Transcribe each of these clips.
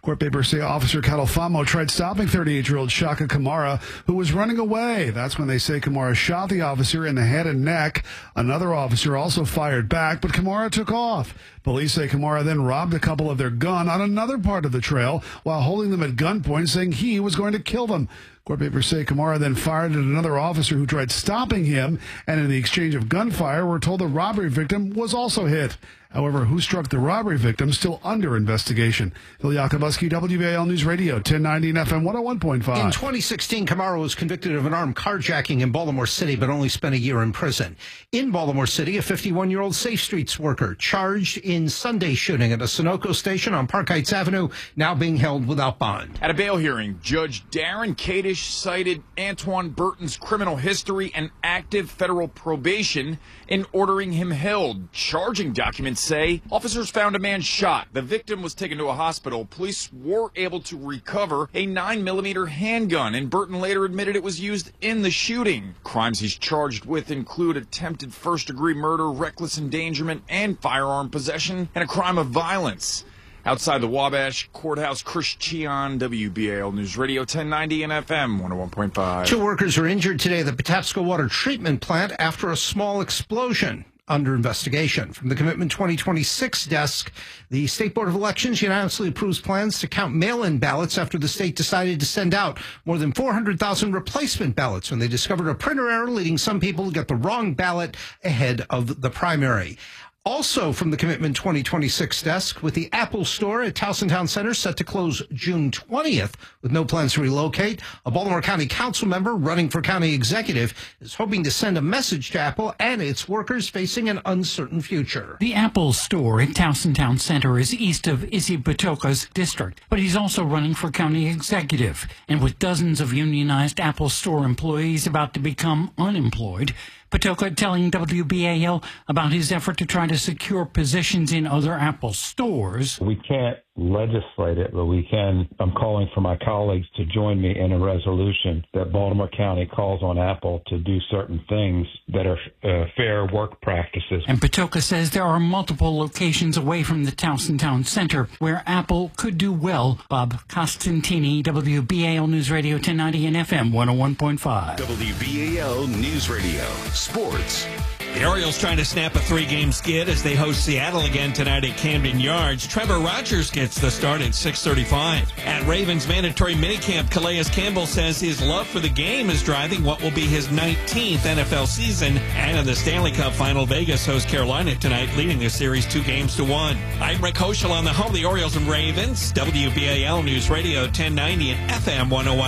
Court papers say Officer Catalfamo tried stopping 38-year-old Shaka Kamara, who was running away. That's when they say Kamara shot the officer in the head and neck. Another officer also fired back, but Kamara took off. Police say Kamara then robbed a couple of their gun on another part of the trail while holding them at gunpoint, saying he was going to kill them. Court papers say Kamara then fired at another officer who tried stopping him, and in the exchange of gunfire, we're told the robbery victim was also hit. However, who struck the robbery victim still under investigation. Phil Yakubuski, WBAL News Radio, 1090 and FM 101.5. In 2016, Kamara was convicted of an armed carjacking in Baltimore City, but only spent a year in prison. In Baltimore City, a 51-year-old Safe Streets worker charged in Sunday shooting at a Sunoco station on Park Heights Avenue, now being held without bond. At a bail hearing, Judge Darren Kadish cited Antoine Burton's criminal history and active federal probation in ordering him held. Charging documents say officers found a man shot. The victim was taken to a hospital. Police were able to recover a 9mm handgun, and Burton later admitted it was used in the shooting. Crimes he's charged with include attempted first-degree murder, reckless endangerment, and firearm possession, and a crime of violence. Outside the Wabash Courthouse, Chris Chion, WBAL News Radio 1090 and FM 101.5. 2 workers are injured today at the Patapsco Water Treatment Plant after a small explosion. Under investigation. From the Commitment 2026 desk, the State Board of Elections unanimously approves plans to count mail-in ballots after the state decided to send out more than 400,000 replacement ballots when they discovered a printer error, leading some people to get the wrong ballot ahead of the primary. Also from the Commitment 2026 desk, with the Apple Store at Towson Town Center set to close June 20th with no plans to relocate, a Baltimore County Council member running for county executive is hoping to send a message to Apple and its workers facing an uncertain future. The Apple Store at Towson Town Center is east of Izzy Batoka's district, but he's also running for county executive. And with dozens of unionized Apple Store employees about to become unemployed, Patoka telling WBAL about his effort to try to secure positions in other Apple stores. We can't legislate it, but we can. I'm calling for my colleagues to join me in a resolution that Baltimore County calls on Apple to do certain things that are fair work practices. And Patoka says there are multiple locations away from the Towson Town Center where Apple could do well. Bob Costantini, WBAL News Radio 1090 and FM 101.5. WBAL News Radio. Sports. The Orioles trying to snap a 3-game skid as they host Seattle again tonight at Camden Yards. Trevor Rogers gets the start at 6:35. At Ravens mandatory minicamp, Calais Campbell says his love for the game is driving what will be his 19th NFL season. And in the Stanley Cup final, Vegas hosts Carolina tonight, leading their series 2-1. I'm Rick Hoschel on the home of the Orioles and Ravens, WBAL News Radio 1090 and FM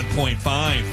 101.5.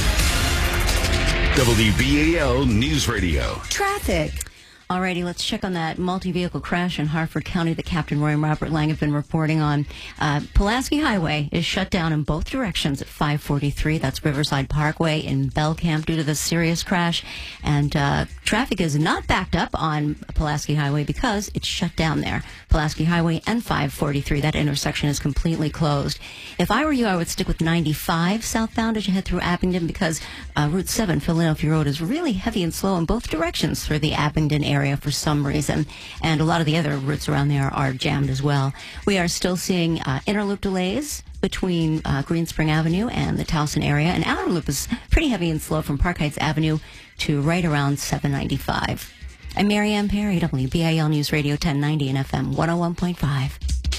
WBAL News Radio. Traffic. Alrighty, let's check on that multi-vehicle crash in Harford County that Captain Roy and Robert Lang have been reporting on. Pulaski Highway is shut down in both directions at 543. That's Riverside Parkway in Belcamp due to the serious crash. And traffic is not backed up on Pulaski Highway because it's shut down there. Pulaski Highway and 543, that intersection is completely closed. If I were you, I would stick with 95 southbound as you head through Abingdon because Route 7, Philadelphia Road, is really heavy and slow in both directions through the Abingdon area for some reason, and a lot of the other routes around there are jammed as well. We are still seeing inner loop delays between Green Spring Avenue and the Towson area, and outer loop is pretty heavy and slow from Park Heights Avenue to right around 795. I'm Mary Ann Perry, WBAL News Radio 1090 and FM 101.5.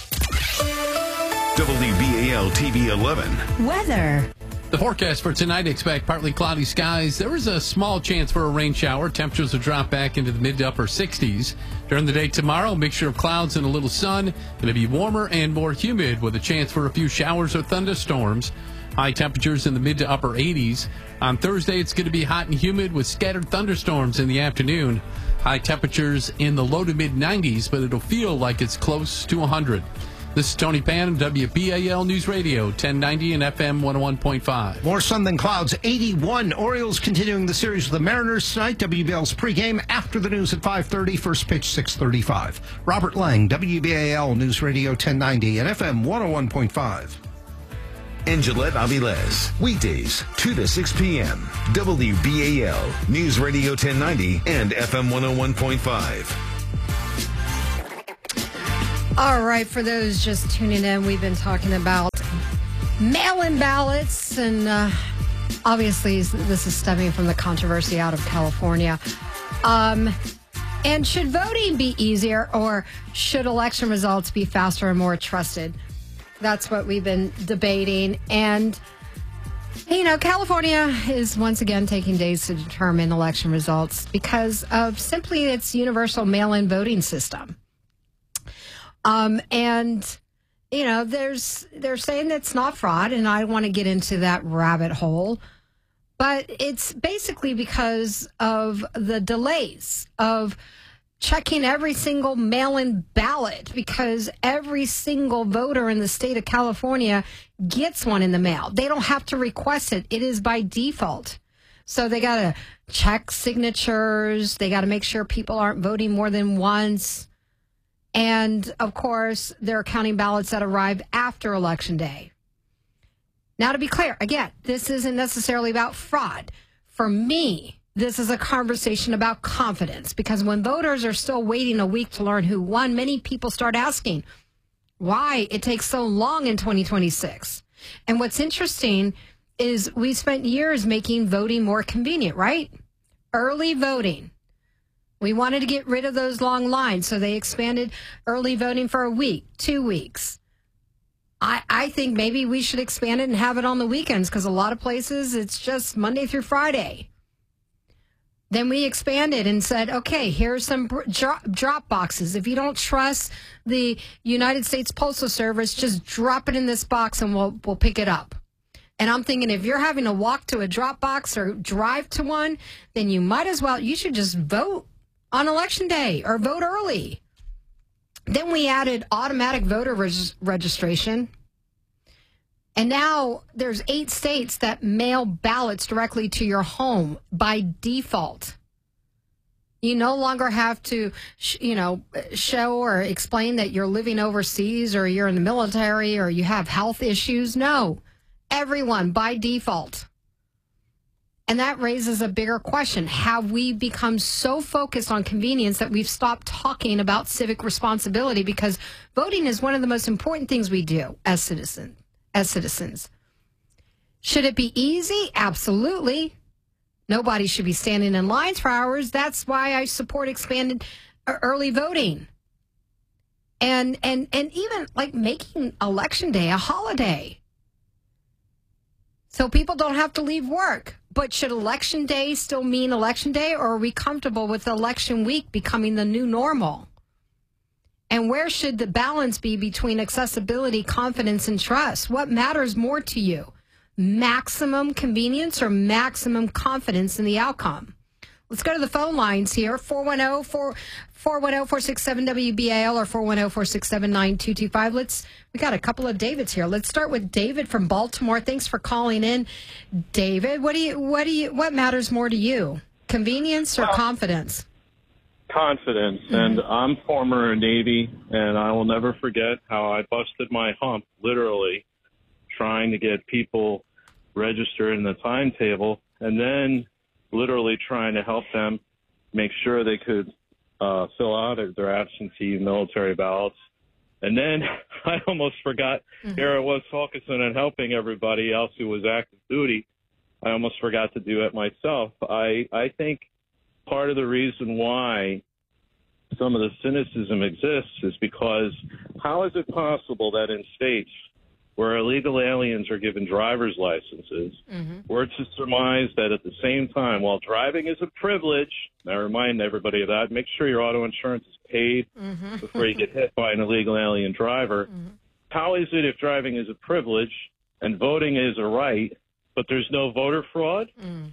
WBAL TV 11. Weather. The forecast for tonight, expect partly cloudy skies. There is a small chance for a rain shower. Temperatures will drop back into the mid to upper 60s. During the day tomorrow, a mixture of clouds and a little sun. Going to be warmer and more humid with a chance for a few showers or thunderstorms. High temperatures in the mid to upper 80s. On Thursday, it's going to be hot and humid with scattered thunderstorms in the afternoon. High temperatures in the low to mid 90s, but it'll feel like it's close to 100. This is Tony Pan, WBAL News Radio, 1090 and FM 101.5. More sun than clouds, 81. Orioles continuing the series with the Mariners tonight. WBAL's pregame after the news at 5:30. First pitch, 6:35. Robert Lang, WBAL News Radio 1090 and FM 101.5. And Gillette Avilés, weekdays, 2 to 6 p.m. WBAL News Radio 1090 and FM 101.5. All right, for those just tuning in, we've been talking about mail-in ballots, and obviously this is stemming from the controversy out of California. And should voting be easier, or should election results be faster and more trusted? That's what we've been debating. And, you know, California is once again taking days to determine election results because of simply its universal mail-in voting system. And, you know, they're saying it's not fraud, and I want to get into that rabbit hole. But it's basically because of the delays of checking every single mail-in ballot, because every single voter in the state of California gets one in the mail. They don't have to request it. It is by default. So they got to check signatures. They got to make sure people aren't voting more than once. And, of course, they're counting ballots that arrive after Election Day. Now, to be clear, again, this isn't necessarily about fraud. For me, this is a conversation about confidence, because when voters are still waiting a week to learn who won, many people start asking why it takes so long in 2026. And what's interesting is we spent years making voting more convenient, right? Early voting. We wanted to get rid of those long lines, so they expanded early voting for a week, 2 weeks. I think maybe we should expand it and have it on the weekends, because a lot of places it's just Monday through Friday. Then we expanded and said, okay, here's some drop boxes. If you don't trust the United States Postal Service, just drop it in this box and we'll pick it up. And I'm thinking, if you're having to walk to a drop box or drive to one, then you should just vote on Election Day or vote early. Then we added automatic voter registration. And now there's 8 states that mail ballots directly to your home by default. You no longer have to, show or explain that you're living overseas or you're in the military or you have health issues. No, everyone by default. And that raises a bigger question. Have we become so focused on convenience that we've stopped talking about civic responsibility? Because voting is one of the most important things we do as citizens. Should it be easy? Absolutely. Nobody should be standing in lines for hours. That's why I support expanded early voting. And even like making Election Day a holiday, so people don't have to leave work. But should Election Day still mean Election Day, or are we comfortable with Election Week becoming the new normal? And where should the balance be between accessibility, confidence, and trust? What matters more to you? Maximum convenience or maximum confidence in the outcome? Let's go to the phone lines here. 410-467-WBAL or 410-467-9225. We got a couple of Davids here. Let's start with David from Baltimore. Thanks for calling in. David, what matters more to you? Convenience or confidence? Confidence. Mm-hmm. And I'm former Navy, and I will never forget how I busted my hump, literally, trying to get people registered in the timetable, and then literally trying to help them make sure they could fill out their absentee military ballots. And then I almost forgot, here I was focusing on helping everybody else who was active duty. I almost forgot to do it myself. I think part of the reason why some of the cynicism exists is because how is it possible that in states where illegal aliens are given driver's licenses, we're to surmise that at the same time, while driving is a privilege, and I remind everybody of that, make sure your auto insurance is paid before you get hit by an illegal alien driver. How is it if driving is a privilege and voting is a right, but there's no voter fraud?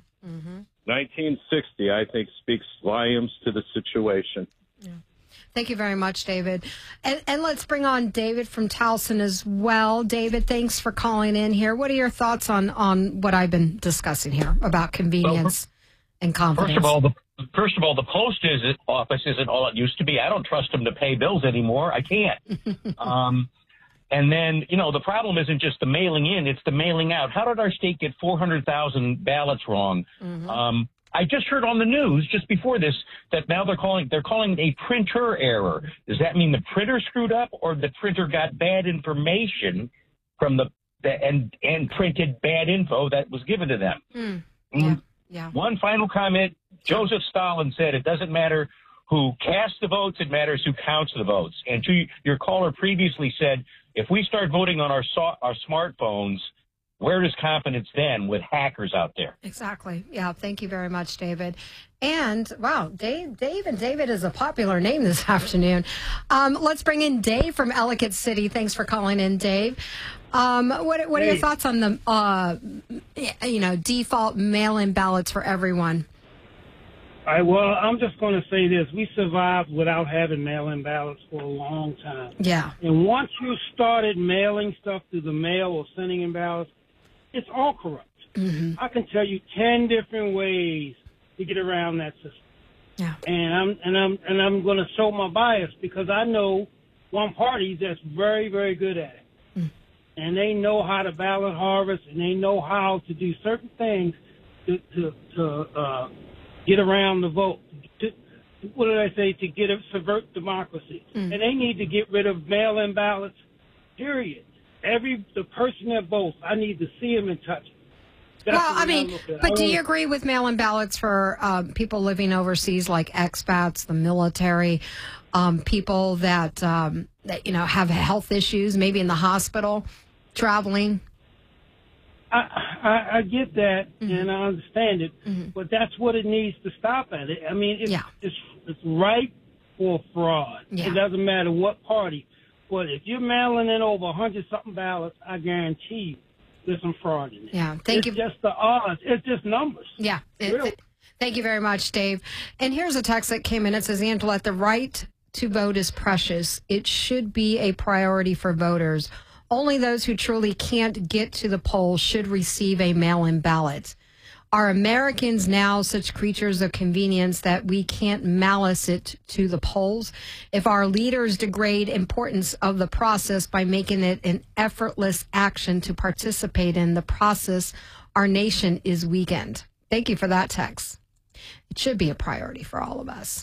1960, I think, speaks volumes to the situation. Yeah. Thank you very much, David. And let's bring on David from Towson as well. David, thanks for calling in here. What are your thoughts on what I've been discussing here about convenience and confidence? First of all, the post office isn't all it used to be. I don't trust them to pay bills anymore. I can't. And then, the problem isn't just the mailing in, it's the mailing out. How did our state get 400,000 ballots wrong? I just heard on the news just before this that now they're calling it a printer error. Does that mean the printer screwed up, or the printer got bad information from and printed bad info that was given to them? Yeah. One final comment. Joseph Stalin said it doesn't matter who casts the votes, it matters who counts the votes. And to your caller previously said, if we start voting on our smartphones, where does confidence then with hackers out there? Exactly. Yeah. Thank you very much, David. And wow, Dave and David is a popular name this afternoon. Let's bring in Dave from Ellicott City. Thanks for calling in, Dave. What are your thoughts on the default mail-in ballots for everyone? Well, I'm just going to say this. We survived without having mail-in ballots for a long time. Yeah. And once you started mailing stuff through the mail or sending in ballots, it's all corrupt. Mm-hmm. I can tell you 10 different ways to get around that system. Yeah. And I'm going to show my bias because I know one party that's very, very good at it. Mm. And they know how to ballot harvest, and they know how to do certain things to get around the vote. To subvert democracy. Mm. And they need to get rid of mail-in ballots, period. The person that votes, I need to see him and touch him. But do you agree with mail-in ballots for people living overseas, like expats, the military, people that have health issues, maybe in the hospital, traveling? I get that, Mm-hmm. and I understand it, Mm-hmm. but that's what it needs to stop at. I mean, it's ripe for fraud. Yeah. It doesn't matter what party. But if you're mailing in over 100-something ballots, I guarantee you there's some fraud in it. Yeah, It's just the odds. It's just numbers. Yeah. Really. Thank you very much, Dave. And here's a text that came in. It says, Angela, the right to vote is precious. It should be a priority for voters. Only those who truly can't get to the polls should receive a mail-in ballot. Are Americans now such creatures of convenience that we can't malice it to the polls? If our leaders degrade importance of the process by making it an effortless action to participate in the process, our nation is weakened. Thank you for that text. It should be a priority for all of us.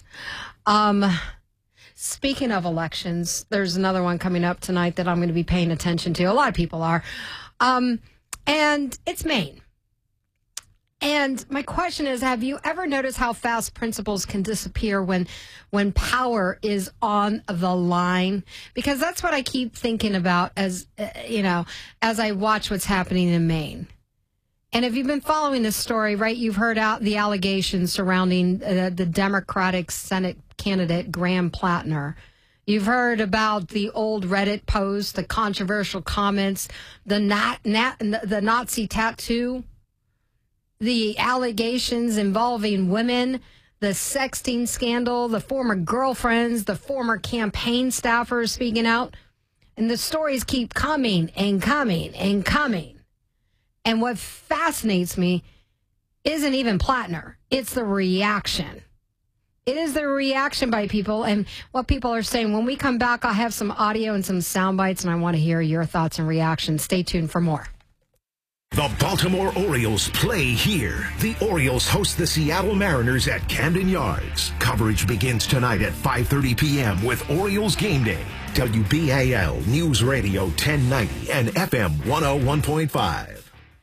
Speaking of elections, there's another one coming up tonight that I'm going to be paying attention to. A lot of people are. And it's Maine. And my question is, have you ever noticed how fast principles can disappear when power is on the line? Because that's what I keep thinking about as I watch what's happening in Maine. And if you've been following this story, right, you've heard out the allegations surrounding the Democratic Senate candidate, Graham Plattner. You've heard about the old Reddit post, the controversial comments, the Nazi tattoo, the allegations involving women, the sexting scandal, the former girlfriends, the former campaign staffers speaking out. And the stories keep coming and coming and coming. And what fascinates me isn't even Plattner. It's the reaction. It is the reaction by people and what people are saying. When we come back, I'll have some audio and some sound bites, and I want to hear your thoughts and reactions. Stay tuned for more. The Baltimore Orioles play here. The Orioles host the Seattle Mariners at Camden Yards. Coverage begins tonight at 5:30 p.m. with Orioles Game Day. WBAL News Radio 1090 and FM 101.5.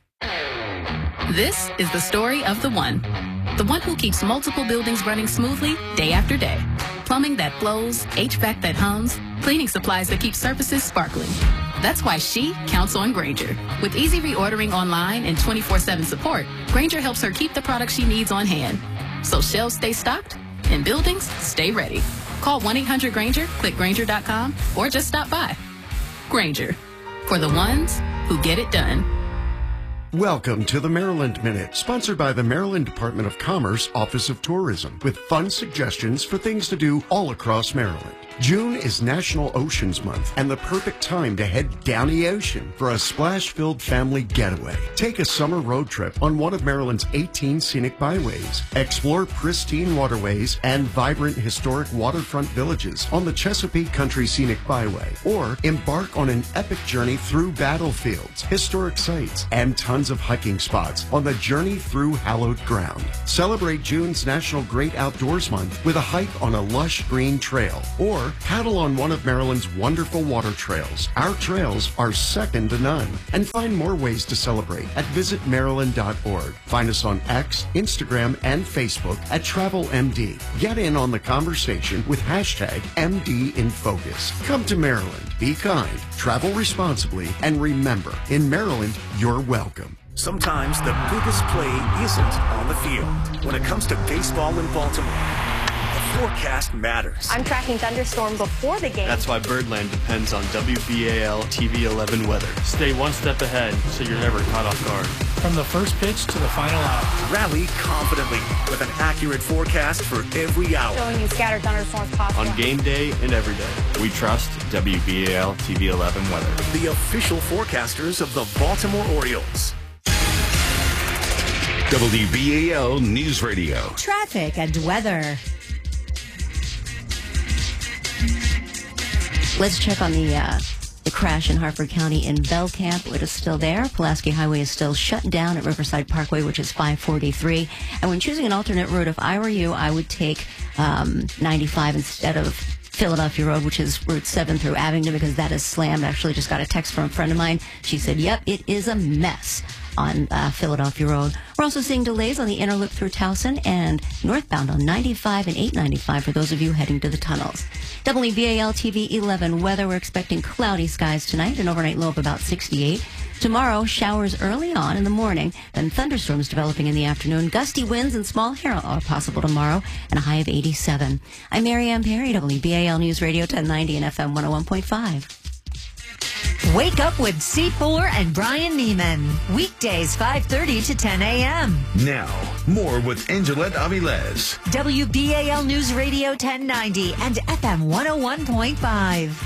This is the story of the one who keeps multiple buildings running smoothly day after day. Plumbing that flows, HVAC that hums, cleaning supplies that keep surfaces sparkling. That's why she counts on Grainger. With easy reordering online and 24/7 support, Grainger helps her keep the products she needs on hand. So shelves stay stocked and buildings stay ready. Call 1-800-GRAINGER, click Grainger.com, or just stop by. Grainger, for the ones who get it done. Welcome to the Maryland Minute, sponsored by the Maryland Department of Commerce Office of Tourism, with fun suggestions for things to do all across Maryland. June is National Oceans Month and the perfect time to head down the ocean for a splash-filled family getaway. Take a summer road trip on one of Maryland's 18 scenic byways. Explore pristine waterways and vibrant historic waterfront villages on the Chesapeake Country Scenic Byway. Or embark on an epic journey through battlefields, historic sites, and tons tons of hiking spots on the Journey Through Hallowed Ground. Celebrate June's National Great Outdoors Month with a hike on a lush green trail or paddle on one of Maryland's wonderful water trails. Our trails are second to none. And find more ways to celebrate at visitmaryland.org. Find us on X, Instagram, and Facebook at TravelMD. Get in on the conversation with hashtag MD in Focus. Come to Maryland. Be kind, travel responsibly, and remember, in Maryland, you're welcome. Sometimes the biggest play isn't on the field. When it comes to baseball in Baltimore, the forecast matters. I'm tracking thunderstorm before the game. That's why Birdland depends on WBAL TV 11 weather. Stay one step ahead so you're never caught off guard. From the first pitch to the final out. Rally confidently with an accurate forecast for every hour. Showing you scattered thunderstorms possible. On game day and every day, we trust WBAL TV 11 weather. The official forecasters of the Baltimore Orioles. WBAL News Radio. Traffic and weather. Let's check on the crash in Harford County in Belcamp. It is still there. Pulaski Highway is still shut down at Riverside Parkway, which is 543. And when choosing an alternate route, if I were you, I would take 95 instead of Philadelphia Road, which is Route 7 through Abingdon, because that is slammed. I actually just got a text from a friend of mine. She said, yep, it is a mess on Philadelphia Road. We're also seeing delays on the inner loop through Towson and northbound on 95 and 895 for those of you heading to the tunnels. WBAL TV 11 weather. We're expecting cloudy skies tonight, an overnight low of about 68. Tomorrow, showers early on in the morning, then thunderstorms developing in the afternoon. Gusty winds and small hail are possible tomorrow, and a high of 87. I'm Mary Ann Perry, WBAL News Radio 1090 and FM 101.5. Wake up with C4 and Brian Neiman. Weekdays 5:30 to 10 a.m. Now, more with Angelette Avilés. WBAL News Radio 1090 and FM 101.5.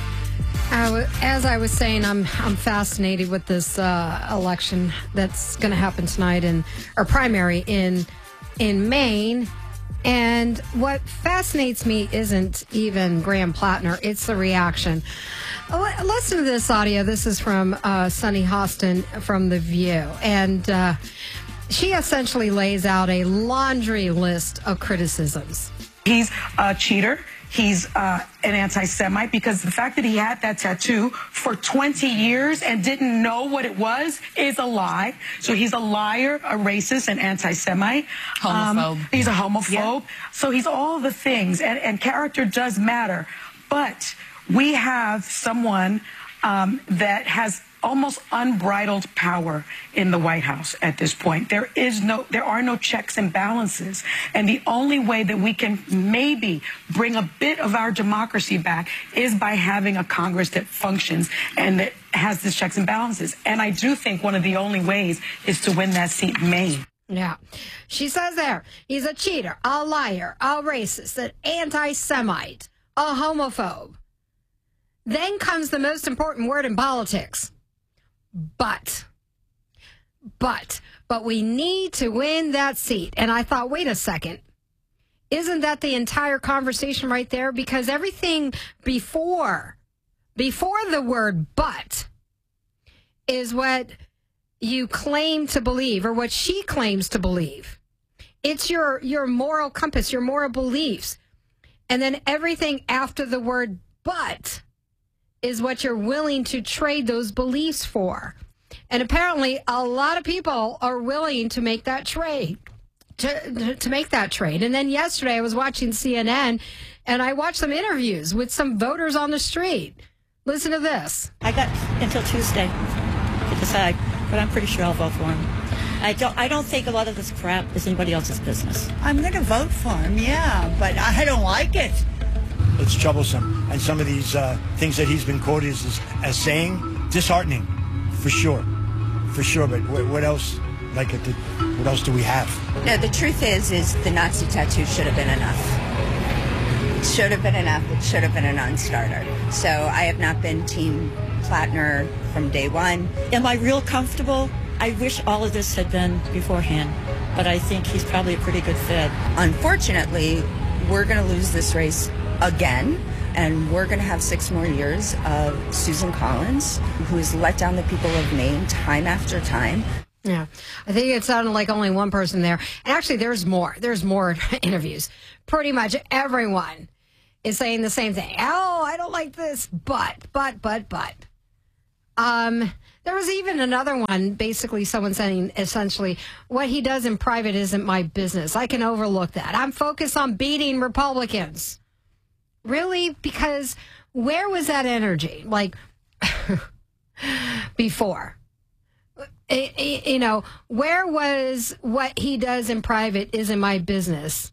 As I was saying, I'm fascinated with this election that's going to happen tonight or primary in Maine. And what fascinates me isn't even Graham Plattner, it's the reaction. Listen to this audio. This is from Sunny Hostin from The View. And she essentially lays out a laundry list of criticisms. He's a cheater. He's an anti-Semite because the fact that he had that tattoo for 20 years and didn't know what it was is a lie. So he's a liar, a racist, an anti-Semite. Homophobe. He's a homophobe. Yeah. So he's all the things, and character does matter. But we have someone that has almost unbridled power in the White House at this point. There are no checks and balances. And the only way that we can maybe bring a bit of our democracy back is by having a Congress that functions and that has these checks and balances. And I do think one of the only ways is to win that seat in Maine. Yeah. She says there, he's a cheater, a liar, a racist, an anti-Semite, a homophobe. Then comes the most important word in politics. But we need to win that seat. And I thought, wait a second. Isn't that the entire conversation right there? Because everything before the word but is what you claim to believe, or what she claims to believe. It's your moral compass, your moral beliefs. And then everything after the word but is what you're willing to trade those beliefs for. And apparently a lot of people are willing to make that trade, to make that trade. And then yesterday I was watching CNN and I watched some interviews with some voters on the street. Listen to this. I got until Tuesday to decide, but I'm pretty sure I'll vote for him. I don't think a lot of this crap is anybody else's business. I'm going to vote for him, yeah, but I don't like it. It's troublesome, and some of these things that he's been quoted as saying, disheartening, for sure. But what else? What else do we have? No, the truth is the Nazi tattoo should have been enough. It should have been enough. It should have been a non-starter. So I have not been Team Plattner from day one. Am I real comfortable? I wish all of this had been beforehand, but I think he's probably a pretty good fit. Unfortunately, we're going to lose this race again, and we're going to have 6 more years of Susan Collins, who has let down the people of Maine time after time. Yeah, I think it sounded like only one person there. And actually, there's more. There's more interviews. Pretty much everyone is saying the same thing. Oh, I don't like this, but. There was even another one, basically someone saying, essentially, what he does in private isn't my business. I can overlook that. I'm focused on beating Republicans. Really? Because where was that energy? Like, before? Where was what he does in private isn't my business?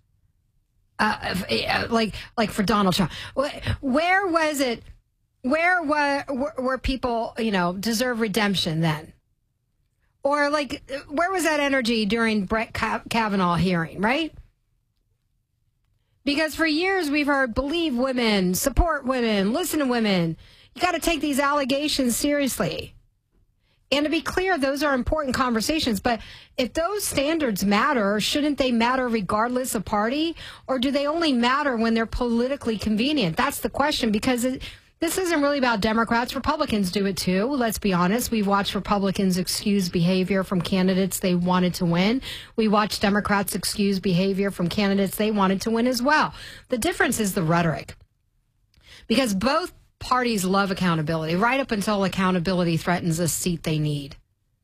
Like for Donald Trump. Where was it? Where were people, deserve redemption then? Or where was that energy during Brett Kavanaugh hearing, right? Because for years we've heard believe women, support women, listen to women. You got to take these allegations seriously. And to be clear, those are important conversations. But if those standards matter, shouldn't they matter regardless of party? Or do they only matter when they're politically convenient? That's the question, because this isn't really about Democrats. Republicans do it too. Let's be honest. We've watched Republicans excuse behavior from candidates they wanted to win. We watched Democrats excuse behavior from candidates they wanted to win as well. The difference is the rhetoric. Because both parties love accountability, right up until accountability threatens a seat they need.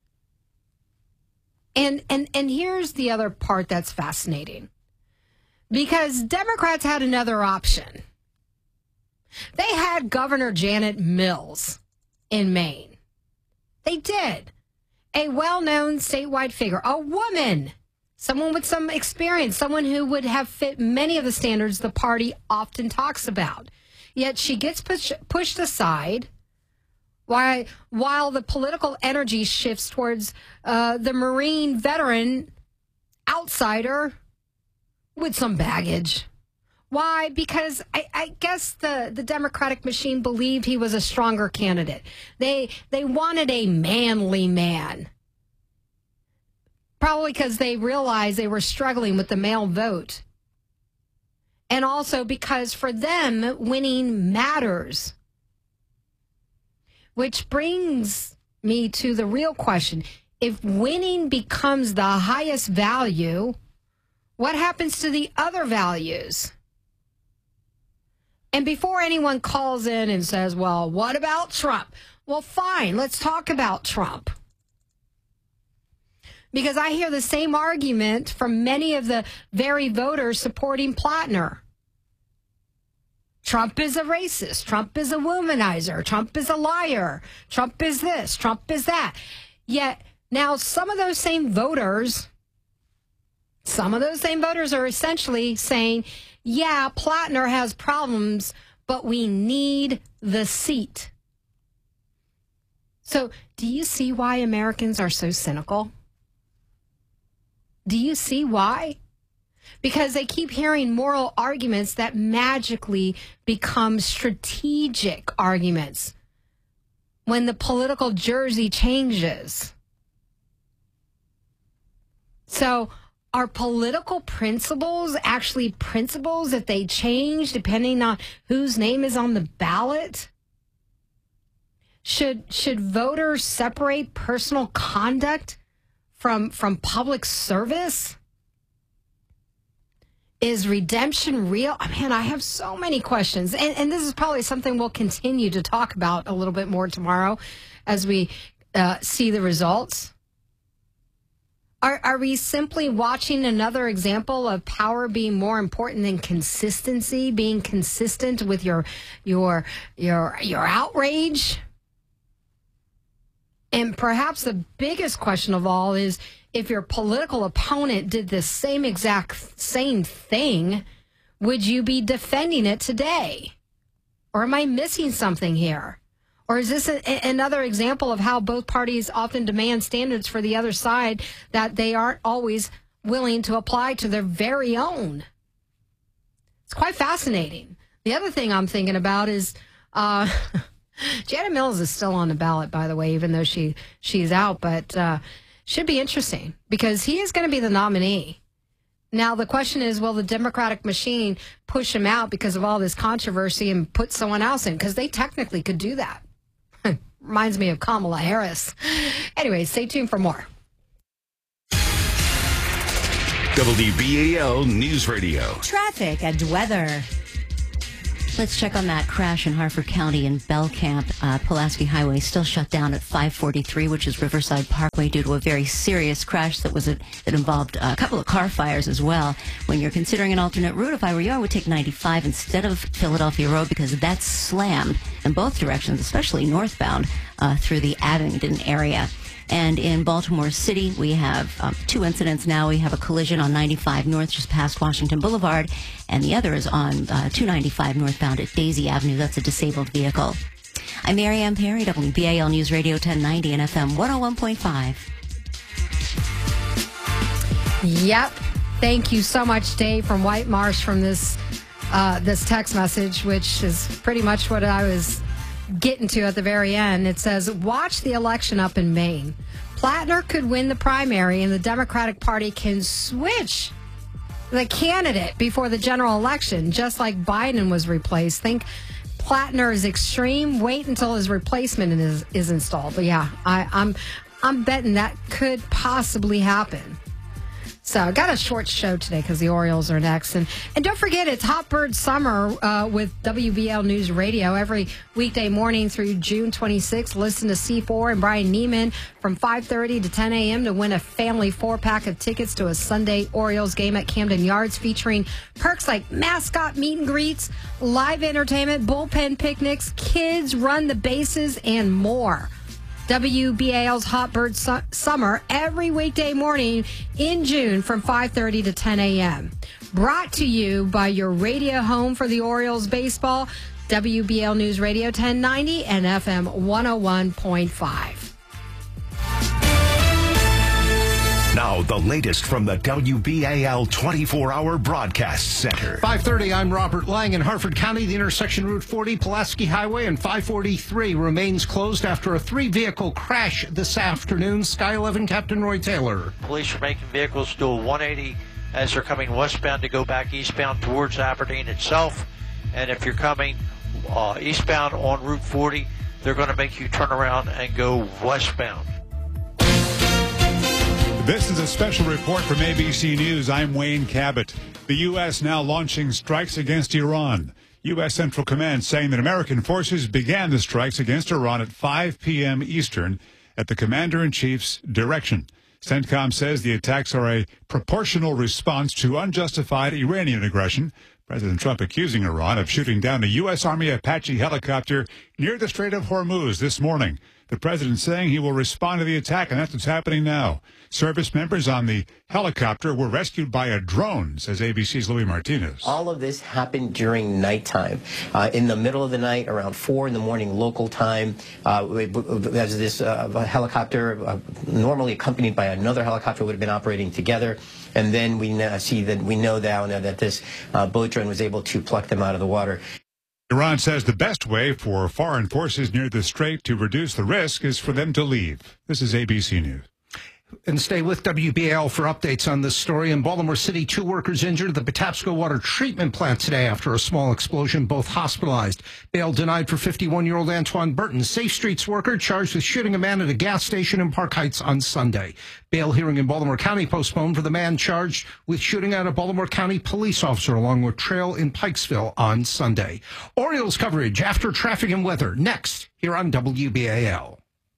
And here's the other part that's fascinating. Because Democrats had another option. They had Governor Janet Mills in Maine. They did. A well-known statewide figure, a woman, someone with some experience, someone who would have fit many of the standards the party often talks about. Yet she gets pushed aside while the political energy shifts towards the Marine veteran outsider with some baggage. Why? Because I guess the Democratic machine believed he was a stronger candidate. They wanted a manly man. Probably because they realized they were struggling with the male vote. And also because for them, winning matters. Which brings me to the real question. If winning becomes the highest value, what happens to the other values? And before anyone calls in and says, well, what about Trump? Well, fine, let's talk about Trump. Because I hear the same argument from many of the very voters supporting Plattner. Trump is a racist. Trump is a womanizer. Trump is a liar. Trump is this. Trump is that. Yet now some of those same voters are essentially saying, yeah, Plattner has problems, but we need the seat. So do you see why Americans are so cynical? Do you see why? Because they keep hearing moral arguments that magically become strategic arguments when the political jersey changes. So are political principles actually principles if they change depending on whose name is on the ballot? Should voters separate personal conduct from public service? Is redemption real? Man, I have so many questions. And this is probably something we'll continue to talk about a little bit more tomorrow as we see the results. Are we simply watching another example of power being more important than consistency, being consistent with your outrage? And perhaps the biggest question of all is, if your political opponent did the same thing, would you be defending it today? Or am I missing something here? Or is this another example of how both parties often demand standards for the other side that they aren't always willing to apply to their very own? It's quite fascinating. The other thing I'm thinking about is Janet Mills is still on the ballot, by the way, even though she's out, but should be interesting because he is going to be the nominee. Now, the question is, will the Democratic machine push him out because of all this controversy and put someone else in? Because they technically could do that. Reminds me of Kamala Harris. Anyway, stay tuned for more. WBAL News Radio. Traffic and weather. Let's check on that crash in Harford County in Belcamp. Pulaski Highway still shut down at 543, which is Riverside Parkway, due to a very serious crash that involved a couple of car fires as well. When you're considering an alternate route, if I were you, I would take 95 instead of Philadelphia Road, because that's slammed in both directions, especially northbound through the Abingdon area. And in Baltimore City, we have two incidents now. We have a collision on 95 North just past Washington Boulevard, and the other is on 295 northbound at Daisy Avenue. That's a disabled vehicle. I'm Mary Ann Perry, WBAL News Radio 1090 and FM 101.5. Yep. Thank you so much, Dave from White Marsh, from this text message, which is pretty much what I was getting to at the very end. It says, watch the election up in Maine. Plattner could win the primary and the Democratic Party can switch the candidate before the general election, just like Biden was replaced. Think Plattner is extreme. Wait until his replacement is installed. But yeah, I'm betting that could possibly happen. So I got a short show today because the Orioles are next. And don't forget, it's Hot Bird Summer with WBL News Radio every weekday morning through June 26th. Listen to C4 and Brian Neiman from 5:30 to 10 a.m. to win a family 4-pack of tickets to a Sunday Orioles game at Camden Yards, featuring perks like mascot meet and greets, live entertainment, bullpen picnics, kids run the bases, and more. WBAL's Hot Bird Summer every weekday morning in June from 5:30 to 10 a.m. Brought to you by your radio home for the Orioles baseball, WBL News Radio 1090 and FM 101.5. Now, the latest from the WBAL 24-hour broadcast center. 5:30, I'm Robert Lang. In Harford County, the intersection Route 40, Pulaski Highway, and 543 remains closed after a 3-vehicle crash this afternoon. Sky 11, Captain Roy Taylor. Police are making vehicles do a 180 as they're coming westbound to go back eastbound towards Aberdeen itself. And if you're coming eastbound on Route 40, they're going to make you turn around and go westbound. This is a special report from ABC News. I'm Wayne Cabot. The U.S. now launching strikes against Iran. U.S. Central Command saying that American forces began the strikes against Iran at 5 p.m. Eastern at the Commander-in-Chief's direction. CENTCOM says the attacks are a proportional response to unjustified Iranian aggression. President Trump accusing Iran of shooting down a U.S. Army Apache helicopter near the Strait of Hormuz this morning. The president saying he will respond to the attack, and that's what's happening now. Service members on the helicopter were rescued by a drone, says ABC's Louis Martinez. All of this happened during nighttime. In the middle of the night, around 4 in the morning local time, there's this helicopter, normally accompanied by another helicopter, would have been operating together. And then we know now that this boat drone was able to pluck them out of the water. Iran says the best way for foreign forces near the strait to reduce the risk is for them to leave. This is ABC News. And stay with WBAL for updates on this story. In Baltimore City, 2 workers injured at the Patapsco Water Treatment Plant today after a small explosion, both hospitalized. Bail denied for 51-year-old Antoine Burton, Safe Streets worker charged with shooting a man at a gas station in Park Heights on Sunday. Bail hearing in Baltimore County postponed for the man charged with shooting at a Baltimore County police officer along with Trail in Pikesville on Sunday. Orioles coverage after traffic and weather next here on WBAL.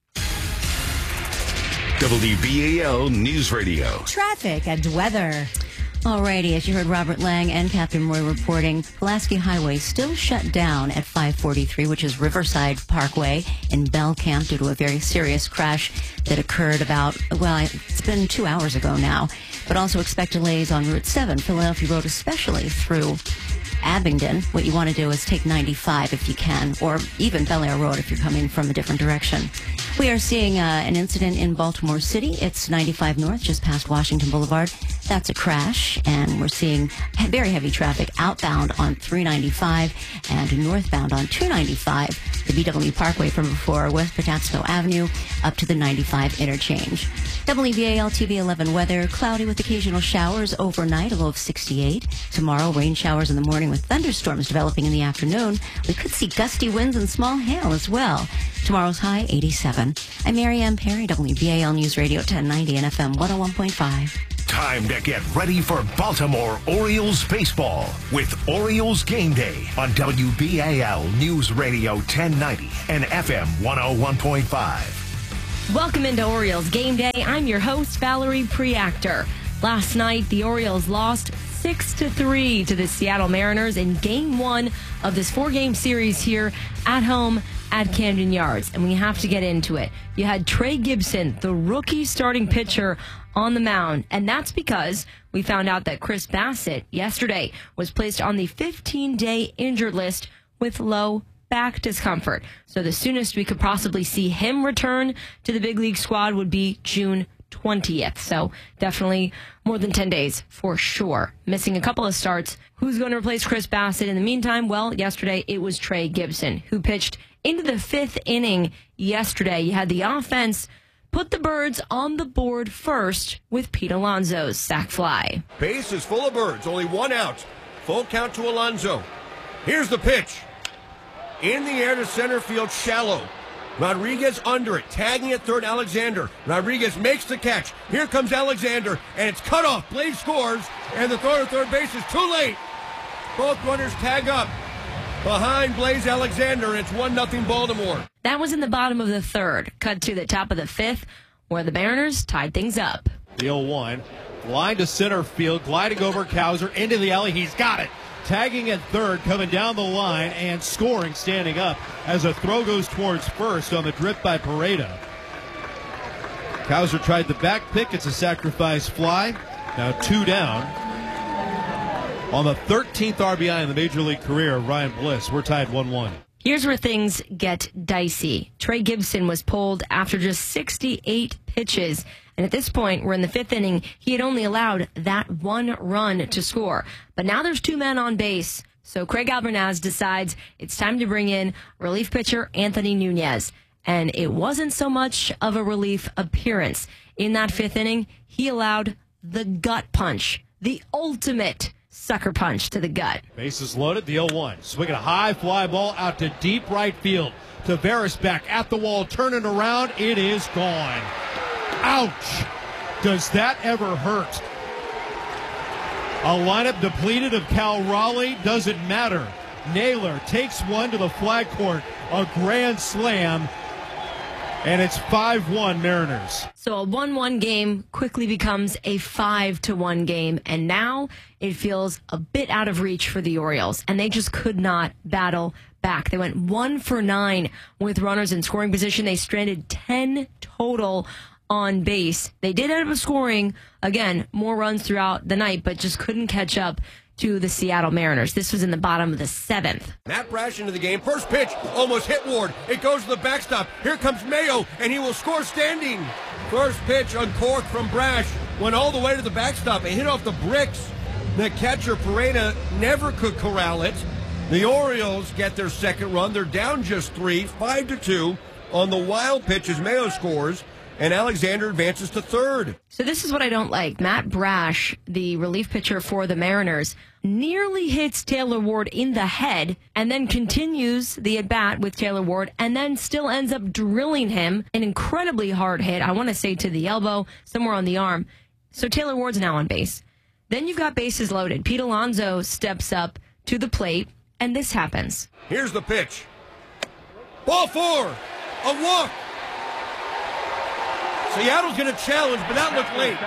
WBAL News Radio. Traffic and weather. Alrighty, as you heard Robert Lang and Captain Roy reporting, Pulaski Highway still shut down at 543, which is Riverside Parkway in Belcamp, due to a very serious crash that occurred it's been 2 hours ago now. But also expect delays on Route 7, Philadelphia Road, especially through Abingdon. What you want to do is take 95 if you can, or even Bel Air Road if you're coming from a different direction. We are seeing an incident in Baltimore City. It's 95 North, just past Washington Boulevard. That's a crash, and we're seeing very heavy traffic outbound on 395 and northbound on 295, the BW Parkway from before West Patapsco Avenue up to the 95 interchange. WBAL TV 11 weather, cloudy with occasional showers overnight, a low of 68. Tomorrow, rain showers in the morning with thunderstorms developing in the afternoon. We could see gusty winds and small hail as well. Tomorrow's high, 87. I'm Mary Ann Perry, WBAL News Radio 1090 and FM 101.5. Time to get ready for Baltimore Orioles baseball with Orioles Game Day on WBAL News Radio 1090 and FM 101.5. Welcome into Orioles Game Day. I'm your host, Valerie Preactor. Last night, the Orioles lost 6-3 to the Seattle Mariners in Game 1 of this 4-game series here at home at Camden Yards. And we have to get into it. You had Trey Gibson, the rookie starting pitcher, on the mound. And that's because we found out that Chris Bassett yesterday was placed on the 15-day injured list with low back discomfort. So the soonest we could possibly see him return to the big league squad would be June 20th. So definitely more than 10 days for sure. Missing a couple of starts. Who's going to replace Chris Bassett in the meantime? Well, yesterday it was Trey Gibson, who pitched into the 5th inning yesterday. You had the offense put the Birds on the board first with Pete Alonso's sac fly. Base is full of Birds, only one out. Full count to Alonso. Here's the pitch. In the air to center field, shallow. Rodriguez under it, tagging at third, Alexander. Rodriguez makes the catch. Here comes Alexander, and it's cut off. Blaze scores, and the throw to third base is too late. Both runners tag up. Behind Blaze Alexander, and it's 1-0 Baltimore. That was in the bottom of the third. Cut to the top of the 5th, where the Mariners tied things up. The 0-1, line to center field, gliding over Cowser into the alley. He's got it. Tagging at third, coming down the line, and scoring standing up as a throw goes towards first on the drip by Pareda. Cowser tried the back pick. It's a sacrifice fly. Now 2 down. On the 13th RBI in the Major League career, Ryan Bliss. We're tied 1-1. Here's where things get dicey. Trey Gibson was pulled after just 68 pitches. And at this point, we're in the 5th inning. He had only allowed that 1 run to score. But now there's 2 men on base. So Craig Albernaz decides it's time to bring in relief pitcher Anthony Nunez. And it wasn't so much of a relief appearance. In that 5th inning, he allowed the gut punch, the ultimate sucker punch to the gut. Bases loaded, the 0-1. Swinging a high fly ball out to deep right field. Tavares back at the wall, turning around. It is gone. Ouch! Does that ever hurt? A lineup depleted of Cal Raleigh doesn't matter. Naylor takes one to the flag court. A grand slam. And it's 5-1 Mariners. So a 1-1 game quickly becomes a 5-1 game. And now it feels a bit out of reach for the Orioles. And they just could not battle back. They went 1 for 9 with runners in scoring position. They stranded 10 total on base. They did end up scoring, again, more runs throughout the night, but just couldn't catch up to the Seattle Mariners. This was in the bottom of the 7th. Matt Brash into the game. First pitch, almost hit Ward. It goes to the backstop. Here comes Mayo, and he will score standing. First pitch uncorked from Brash. Went all the way to the backstop. It hit off the bricks. The catcher, Pareda, never could corral it. The Orioles get their second run. They're down just 3, 5-2 on the wild pitch as Mayo scores. And Alexander advances to third. So this is what I don't like. Matt Brash, the relief pitcher for the Mariners, nearly hits Taylor Ward in the head and then continues the at-bat with Taylor Ward and then still ends up drilling him an incredibly hard hit. I want to say to the elbow, somewhere on the arm. So Taylor Ward's now on base. Then you've got bases loaded. Pete Alonso steps up to the plate, and this happens. Here's the pitch. Ball 4. A walk. Seattle's going to challenge, but that looked late.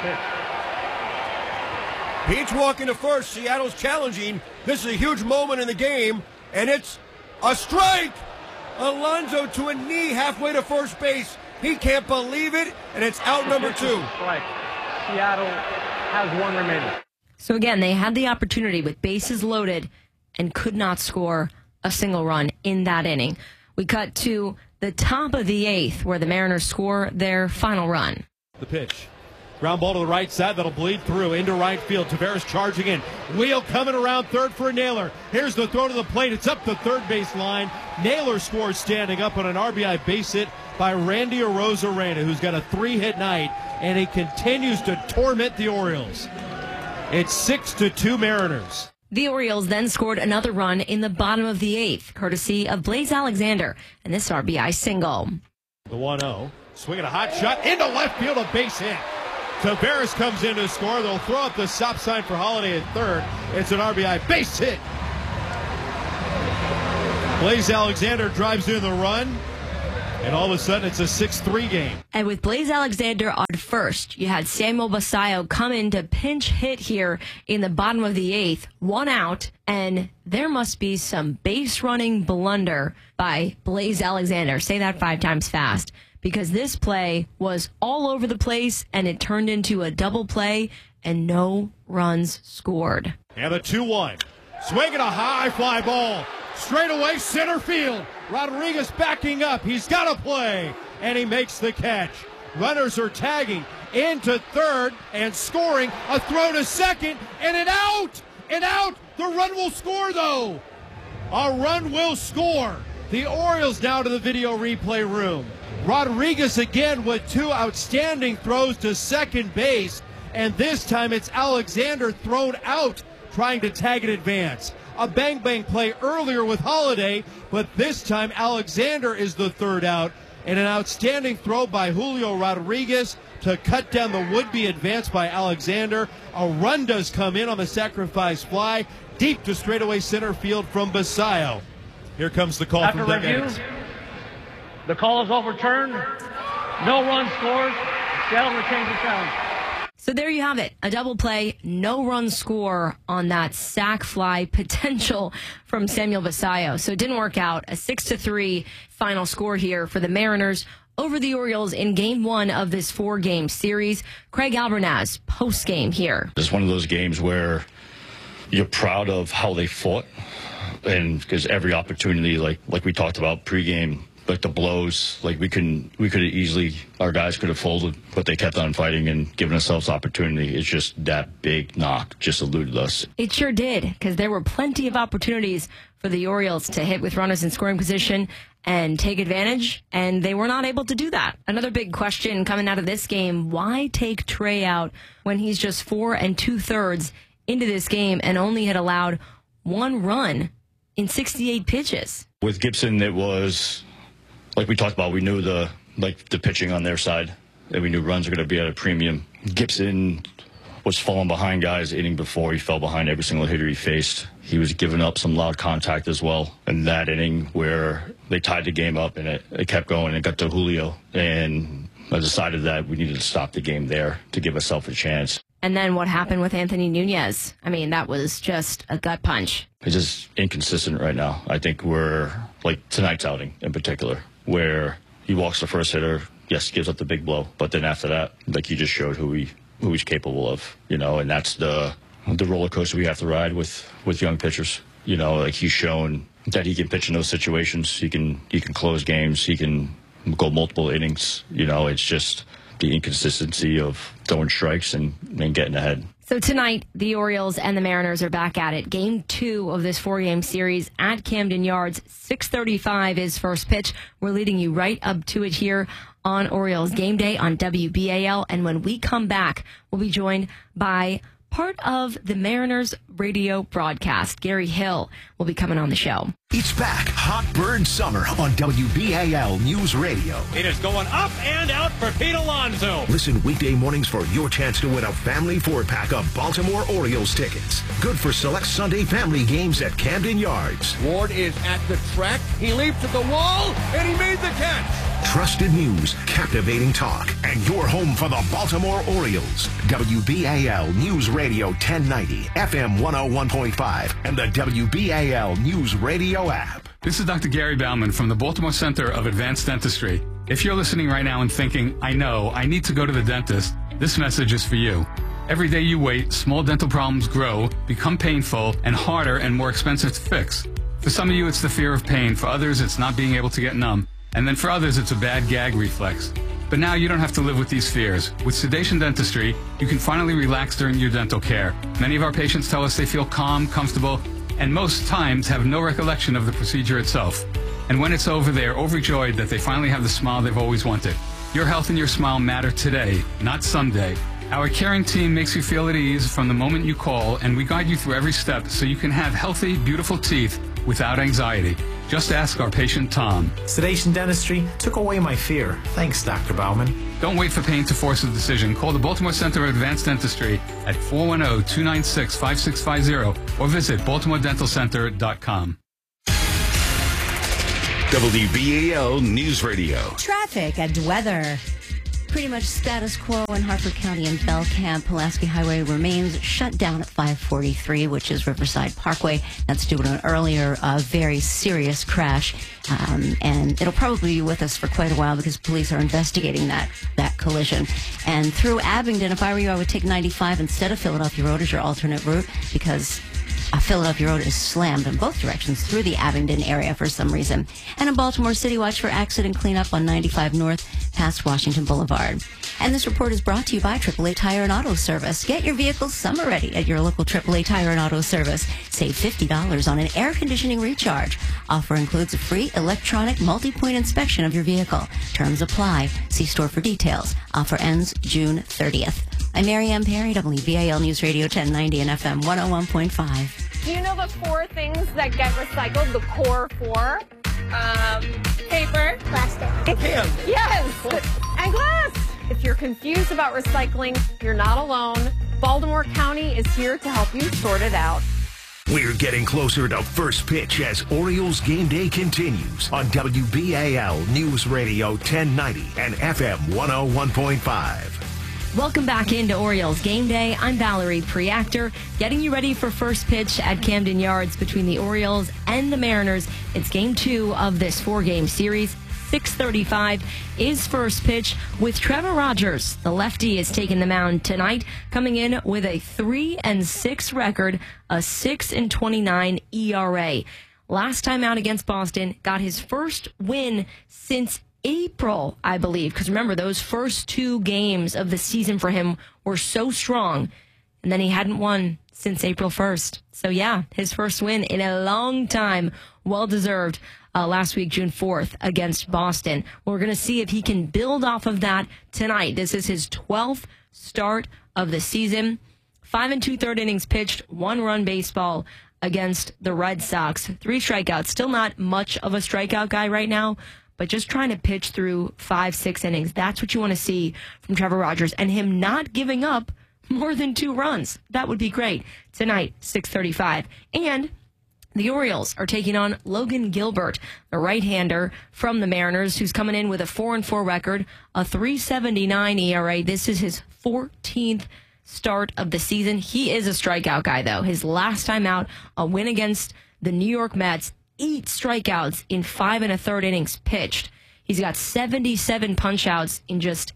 Pete's walking to first. Seattle's challenging. This is a huge moment in the game, and it's a strike. Alonso to a knee halfway to first base. He can't believe it, and it's out number 2. Seattle has 1 remaining. So again, they had the opportunity with bases loaded and could not score a single run in that inning. We cut to the top of the 8th, where the Mariners score their final run. The pitch. Ground ball to the right side. That'll bleed through into right field. Tavares charging in. Wheel coming around third for Naylor. Here's the throw to the plate. It's up the third base line. Naylor scores standing up on an RBI base hit by Randy Arozarena, who's got a 3-hit night, and he continues to torment the Orioles. It's 6-2 Mariners. The Orioles then scored another run in the bottom of the 8th, courtesy of Blaze Alexander, and this RBI single. The 1-0. Swinging a hot shot into left field, a base hit. Tavares comes in to score. They'll throw up the stop sign for Holiday at third. It's an RBI base hit. Blaze Alexander drives in the run. And all of a sudden, it's a 6-3 game. And with Blaze Alexander on first, you had Samuel Basayo come in to pinch hit here in the bottom of the 8th, 1 out, and there must be some base running blunder by Blaze Alexander. Say that 5 times fast, because this play was all over the place, and it turned into a double play, and no runs scored. And the 2-1. Swinging a high fly ball. Straight away, center field. Rodriguez backing up. He's got to play. And he makes the catch. Runners are tagging into third and scoring. A throw to second. And an out. And out. The run will score, though. A run will score. The Orioles now to the video replay room. Rodriguez again with 2 outstanding throws to second base. And this time it's Alexander thrown out trying to tag in advance. A bang-bang play earlier with Holiday, but this time Alexander is the third out, and an outstanding throw by Julio Rodriguez to cut down the would-be advance by Alexander. A run does come in on the sacrifice fly, deep to straightaway center field from Basayo. Here comes the call After from Doug review, Edmonds. the call is overturned. No run scores. Seattle retains the challenge. So there you have it. A double play, no run score on that sac fly potential from Samuel Basayo. So it didn't work out. A 6-3 final score here for the Mariners over the Orioles in game 1 of this 4-game series. Craig Albernaz, post-game here. It's one of those games where you're proud of how they fought, and because every opportunity, like we talked about pregame, like the blows, like we could have easily, our guys could have folded, but they kept on fighting and giving themselves opportunity. It's just that big knock just eluded us. It sure did, because there were plenty of opportunities for the Orioles to hit with runners in scoring position and take advantage, and they were not able to do that. Another big question coming out of this game, why take Trey out when he's just 4 2/3 into this game and only had allowed 1 run in 68 pitches? With Gibson, it was, like we talked about, we knew the pitching on their side, and we knew runs were going to be at a premium. Gibson was falling behind guys inning before. He fell behind every single hitter he faced. He was giving up some loud contact as well. And that inning where they tied the game up and it kept going, it got to Julio. And I decided that we needed to stop the game there to give ourselves a chance. And then what happened with Anthony Nunez? I mean, that was just a gut punch. It's just inconsistent right now. I think we're, like tonight's outing in particular, where he walks the first hitter, yes, gives up the big blow, but then after that, like he just showed who he's capable of, and that's the roller coaster we have to ride with young pitchers. Like he's shown that he can pitch in those situations. He can close games. He can go multiple innings. It's just the inconsistency of throwing strikes and getting ahead. So tonight, the Orioles and the Mariners are back at it. Game 2 of this 4-game series at Camden Yards. 6:35 is first pitch. We're leading you right up to it here on Orioles Game Day on WBAL. And when we come back, we'll be joined by part of the Mariners radio broadcast. Gary Hill will be coming on the show. It's back. Hot Bird Summer on WBAL News Radio. It is going up and out for Pete Alonso. Listen weekday mornings for your chance to win a family 4-pack of Baltimore Orioles tickets. Good for select Sunday family games at Camden Yards. Ward is at the track. He leaps at the wall, and he made the catch. Trusted news, captivating talk, and your home for the Baltimore Orioles. WBAL News Radio 1090, FM 101.5, and the WBAL News Radio app. This is Dr. Gary Bauman from the Baltimore Center of Advanced Dentistry. If you're listening right now and thinking, I know, I need to go to the dentist, this message is for you. Every day you wait, small dental problems grow, become painful, and harder and more expensive to fix. For some of you, it's the fear of pain. For others, it's not being able to get numb. And then for others, it's a bad gag reflex. But now you don't have to live with these fears. With Sedation Dentistry, you can finally relax during your dental care. Many of our patients tell us they feel calm, comfortable, and most times have no recollection of the procedure itself. And when it's over, they are overjoyed that they finally have the smile they've always wanted. Your health and your smile matter today, not someday. Our caring team makes you feel at ease from the moment you call, and we guide you through every step so you can have healthy, beautiful teeth without anxiety. Just ask our patient Tom. Sedation dentistry took away my fear. Thanks, Dr. Bauman. Don't wait for pain to force a decision. Call the Baltimore Center of Advanced Dentistry at 410-296-5650 or visit baltimoredentalcenter.com. WBAL News Radio. Traffic and weather. Pretty much status quo in Harford County and Belcamp. Pulaski Highway remains shut down at 543, which is Riverside Parkway. That's due to an earlier very serious crash. And it'll probably be with us for quite a while because police are investigating that collision. And through Abingdon, if I were you, I would take 95 instead of Philadelphia Road as your alternate route because Philadelphia Road is slammed in both directions through the Abingdon area for some reason. And in Baltimore City, watch for accident cleanup on 95 North past Washington Boulevard. And this report is brought to you by AAA Tire and Auto Service. Get your vehicle summer ready at your local AAA Tire and Auto Service. Save $50 on an air conditioning recharge. Offer includes a free electronic multi-point inspection of your vehicle. Terms apply. See store for details. Offer ends June 30th. I'm Mary Ann Perry, WBAL News Radio 1090 and FM 101.5. Do you know the 4 things that get recycled? The core 4? Paper. Plastic. Cans. Yes. And glass. If you're confused about recycling, you're not alone. Baltimore County is here to help you sort it out. We're getting closer to first pitch as Orioles game day continues on WBAL News Radio 1090 and FM 101.5. Welcome back into Orioles Game Day. I'm Valerie Preactor, getting you ready for first pitch at Camden Yards between the Orioles and the Mariners. It's Game 2 of this 4-game series. 6:35 is first pitch with Trevor Rogers. The lefty is taking the mound tonight, coming in with a 3-6 record, a 6.29 ERA. Last time out against Boston, got his first win since April, I believe, because remember, those first 2 games of the season for him were so strong, and then he hadn't won since April 1st. So, yeah, his first win in a long time. Well-deserved last week, June 4th, against Boston. We're going to see if he can build off of that tonight. This is his 12th start of the season. 5 2/3 innings pitched, 1-run baseball against the Red Sox. 3 strikeouts. Still not much of a strikeout guy right now, but just trying to pitch through 5-6 innings. That's what you want to see from Trevor Rogers, and him not giving up more than 2 runs. That would be great. Tonight, 6:35. And the Orioles are taking on Logan Gilbert, the right-hander from the Mariners, who's coming in with a 4-4 record, a 3.79 ERA. This is his 14th start of the season. He is a strikeout guy, though. His last time out, a win against the New York Mets, 8 strikeouts in 5 1/3 innings pitched. He's got 77 punch-outs in just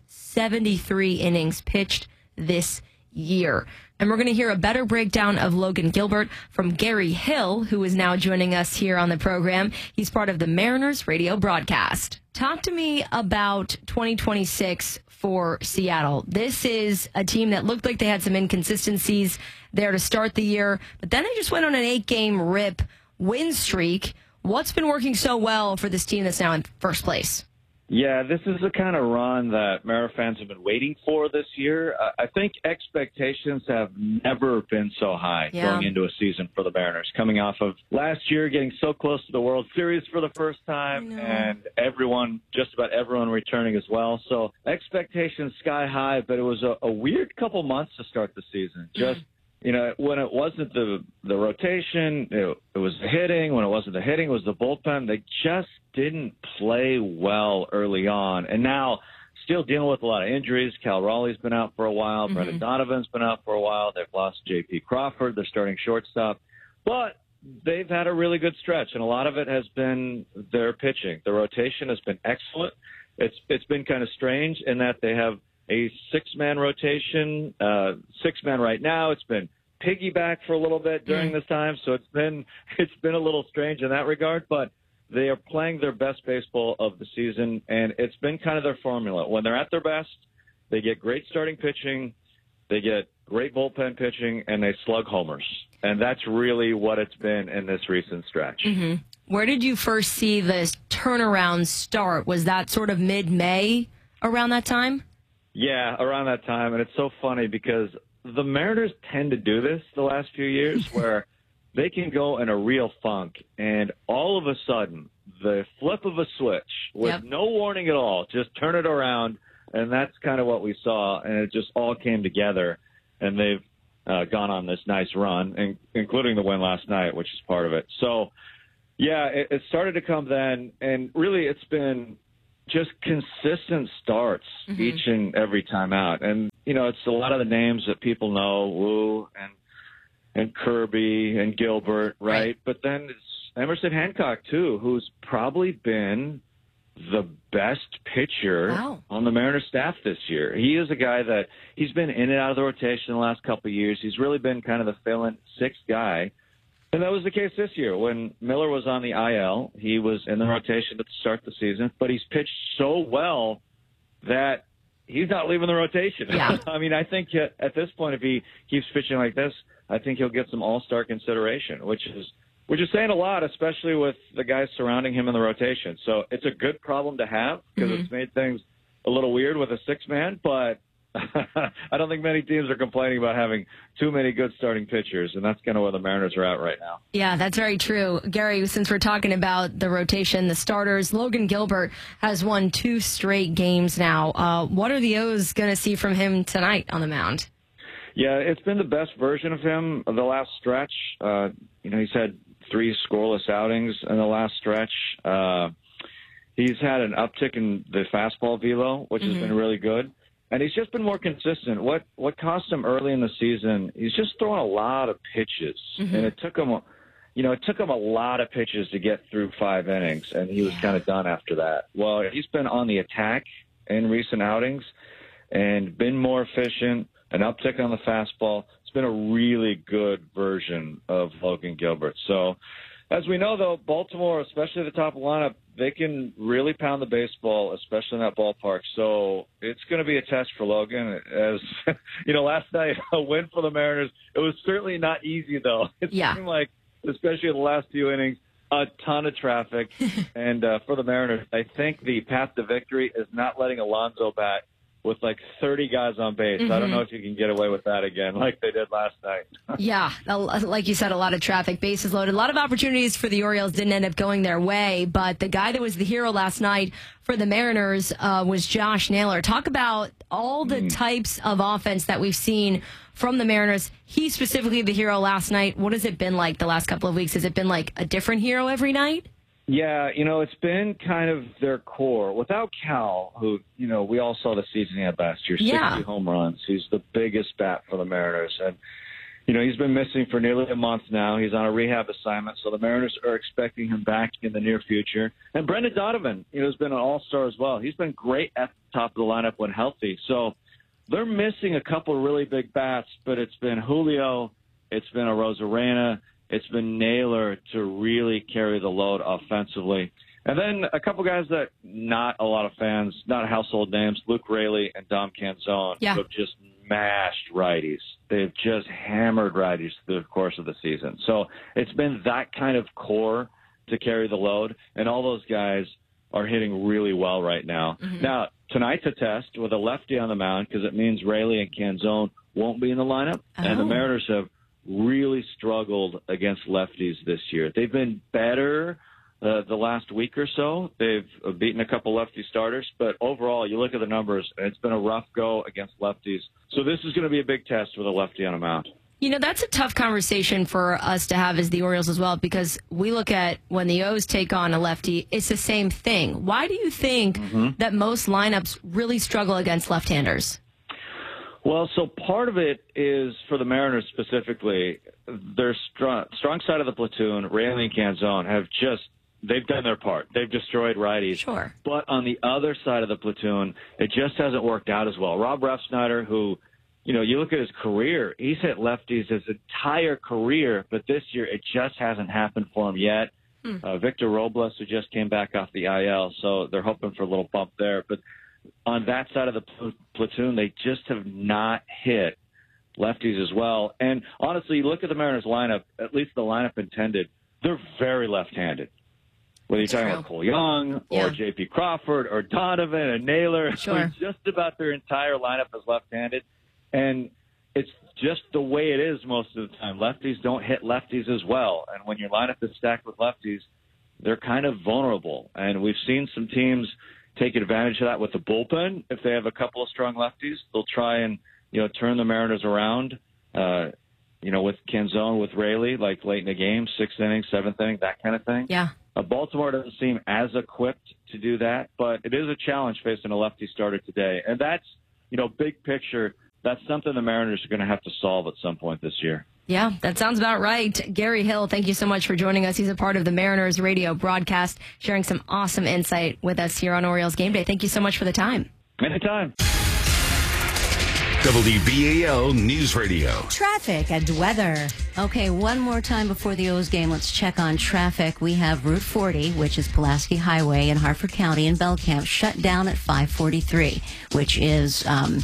73 innings pitched this year. And we're going to hear a better breakdown of Logan Gilbert from Gary Hill, who is now joining us here on the program. He's part of the Mariners radio broadcast. Talk to me about 2026 for Seattle. This is a team that looked like they had some inconsistencies there to start the year, but then they just went on an 8-game win streak. What's been working so well for this team that's now in first place? Yeah, this is the kind of run that Mariner fans have been waiting for this year. I think expectations have never been so high going into a season for the Mariners. Coming off of last year, getting so close to the World Series for the first time, and just about everyone returning as well. So expectations sky high, but it was a weird couple months to start the season. Just when it wasn't the rotation, it was the hitting. When it wasn't the hitting, it was the bullpen. They just didn't play well early on. And now still dealing with a lot of injuries. Cal Raleigh's been out for a while. Brendan Donovan's been out for a while. They've lost J.P. Crawford, their starting shortstop. But they've had a really good stretch, and a lot of it has been their pitching. The rotation has been excellent. It's been kind of strange in that they have a 6-man rotation, 6-man right now. It's been piggyback for a little bit during this time, so it's been a little strange in that regard, but they are playing their best baseball of the season, and it's been kind of their formula. When they're at their best, they get great starting pitching, they get great bullpen pitching, and they slug homers. And that's really what it's been in this recent stretch. Where did you first see this turnaround start? Was that sort of mid-May around that time? Yeah, around that time. And it's so funny because the Mariners tend to do this the last few years where they can go in a real funk, and all of a sudden, the flip of a switch with no warning at all, just turn it around, and that's kind of what we saw, and it just all came together, and they've gone on this nice run, including the win last night, which is part of it. So, yeah, it started to come then, and really it's been just consistent starts each and every time out. And, you know, it's a lot of the names that people know, Wu and Kirby and Gilbert, right? But then it's Emerson Hancock, too, who's probably been the best pitcher on the Mariners staff this year. He is a guy that he's been in and out of the rotation the last couple of years. He's really been kind of the fill-in sixth guy. And that was the case this year. When Miller was on the IL, he was in the rotation to start the season, but he's pitched so well that he's not leaving the rotation. Yeah. I mean, I think at this point, if he keeps pitching like this, I think he'll get some all-star consideration, which is saying a lot, especially with the guys surrounding him in the rotation. So it's a good problem to have because it's made things a little weird with a six-man, but I don't think many teams are complaining about having too many good starting pitchers, and that's kind of where the Mariners are at right now. Yeah, that's very true. Gary, since we're talking about the rotation, the starters, Logan Gilbert has won 2 straight games now. What are the O's going to see from him tonight on the mound? Yeah, it's been the best version of him of the last stretch. He's had 3 scoreless outings in the last stretch. He's had an uptick in the fastball velo, which has been really good. And he's just been more consistent. What cost him early in the season, he's just throwing a lot of pitches. And it took him a lot of pitches to get through 5 innings, and he was kind of done after that. Well, he's been on the attack in recent outings and been more efficient, an uptick on the fastball. It's been a really good version of Logan Gilbert. So, as we know, though, Baltimore, especially the top lineup, they can really pound the baseball, especially in that ballpark. So it's going to be a test for Logan. As last night, a win for the Mariners. It was certainly not easy, though. It seemed like, especially in the last few innings, a ton of traffic. And for the Mariners, I think the path to victory is not letting Alonso bat with like 30 guys on base. I don't know if you can get away with that again like they did last night. Yeah, like you said, a lot of traffic, bases loaded. A lot of opportunities for the Orioles didn't end up going their way, but the guy that was the hero last night for the Mariners was Josh Naylor. Talk about all the types of offense that we've seen from the Mariners. He's specifically the hero last night. What has it been like the last couple of weeks? Has it been like a different hero every night? Yeah, it's been kind of their core. Without Cal, who, we all saw the season he had last year, 60 home runs. He's the biggest bat for the Mariners. And, he's been missing for nearly a month now. He's on a rehab assignment, so the Mariners are expecting him back in the near future. And Brendan Donovan, has been an all-star as well. He's been great at the top of the lineup when healthy. So they're missing a couple of really big bats, but it's been Julio, it's been Arozarena, it's been Naylor to really carry the load offensively. And then a couple guys that not a lot of fans, not household names, Luke Raley and Dom Canzone, who have just mashed righties. They've just hammered righties through the course of the season. So it's been that kind of core to carry the load, and all those guys are hitting really well right now. Now, tonight's a test with a lefty on the mound because it means Raley and Canzone won't be in the lineup, and the Mariners have really struggled against lefties this year. They've been better the last week or so. They've beaten a couple lefty starters, but overall, you look at the numbers, and it's been a rough go against lefties. So this is going to be a big test with a lefty on a mound. That's a tough conversation for us to have as the Orioles as well, because we look at when the O's take on a lefty, it's the same thing. Why do you think that most lineups really struggle against left-handers? Well, so part of it is, for the Mariners specifically, their strong side of the platoon, Raley and Canzone, they've done their part. They've destroyed righties. Sure. But on the other side of the platoon, it just hasn't worked out as well. Rob Refsnyder, who, you look at his career, he's hit lefties his entire career, but this year it just hasn't happened for him yet. Victor Robles, who just came back off the IL, so they're hoping for a little bump there. But on that side of the platoon, they just have not hit lefties as well. And honestly, you look at the Mariners lineup, at least the lineup intended, they're very left-handed. Whether you're talking about Cole Young or J.P. Crawford or Donovan and Naylor, just about their entire lineup is left-handed. And it's just the way it is most of the time. Lefties don't hit lefties as well. And when your lineup is stacked with lefties, they're kind of vulnerable. And we've seen some teams take advantage of that with the bullpen. If they have a couple of strong lefties, they'll try and, turn the Mariners around, with Canzone, with Raley, like late in the game, 6th inning, 7th inning, that kind of thing. Yeah. Baltimore doesn't seem as equipped to do that, but it is a challenge facing a lefty starter today. And that's, big picture, that's something the Mariners are going to have to solve at some point this year. Yeah, that sounds about right. Gary Hill, thank you so much for joining us. He's a part of the Mariners radio broadcast, sharing some awesome insight with us here on Orioles Game Day. Thank you so much for the time. Anytime. WBAL News Radio. Traffic and weather. Okay, one more time before the O's game, let's check on traffic. We have Route 40, which is Pulaski Highway in Hartford County and Belcamp, shut down at 543, which is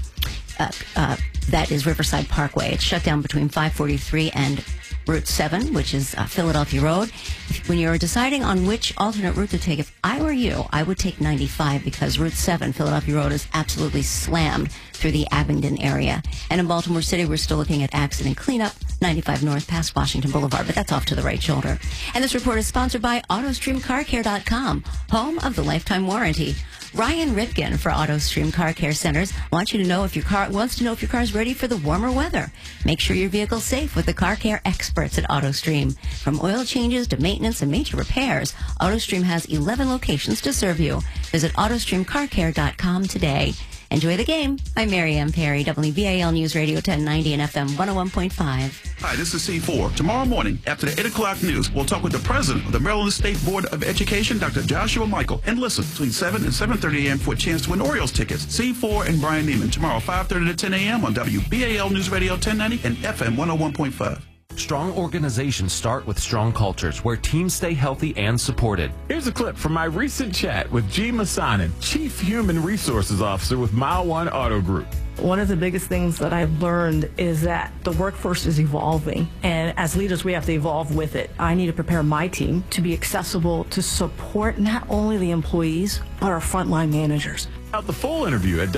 that is Riverside Parkway. It's shut down between 543 and Route 7, which is Philadelphia Road. When you're deciding on which alternate route to take, if I were you, I would take 95 because Route 7, Philadelphia Road, is absolutely slammed through the Abingdon area. And in Baltimore City, we're still looking at accident cleanup, 95 north past Washington Boulevard, but that's off to the right shoulder. And this report is sponsored by AutoStreamCarCare.com, home of the lifetime warranty. Ryan Ripken for AutoStream Car Care Centers wants to know if your car is ready for the warmer weather. Make sure your vehicle's safe with the car care experts at AutoStream. From oil changes to maintenance and major repairs, AutoStream has 11 locations to serve you. Visit AutoStreamCarCare.com today. Enjoy the game. I'm Mary Ann Perry, WBAL News Radio 1090 and FM 101.5. Hi, this is C4. Tomorrow morning, after the 8 o'clock news, we'll talk with the president of the Maryland State Board of Education, Dr. Joshua Michael, and listen between 7 and 7:30 a.m. for a chance to win Orioles tickets. C4 and Brian Neiman tomorrow, 5:30 to 10 a.m. on WBAL News Radio 1090 and FM 101.5. Strong organizations start with strong cultures where teams stay healthy and supported. Here's a clip from my recent chat with G. Masanin, Chief Human Resources Officer with Mile One Auto Group. One of the biggest things that I've learned is that the workforce is evolving, and as leaders, we have to evolve with it. I need to prepare my team to be accessible to support not only the employees, but our frontline managers. Out the full interview at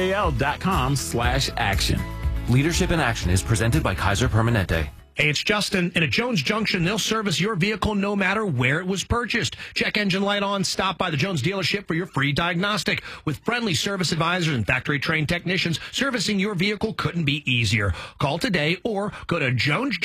WBAL.com/action. Leadership in Action is presented by Kaiser Permanente. Hey, it's Justin. And at Jones Junction, they'll service your vehicle no matter where it was purchased. Check engine light on. Stop by the Jones dealership for your free diagnostic. With friendly service advisors and factory-trained technicians, servicing your vehicle couldn't be easier. Call today or go to